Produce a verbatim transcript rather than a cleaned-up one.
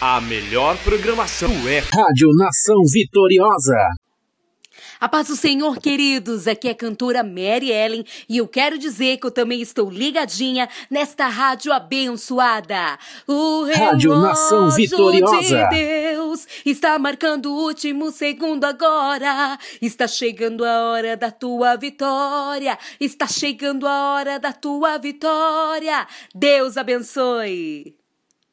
A melhor programação é Rádio Nação Vitoriosa. A paz do Senhor, queridos, aqui é a cantora Mary Ellen e eu quero dizer que eu também estou ligadinha nesta rádio abençoada. O Rádio Nação Vitoriosa de Deus está marcando o último segundo agora. Está chegando a hora da tua vitória. Está chegando a hora da tua vitória. Deus abençoe.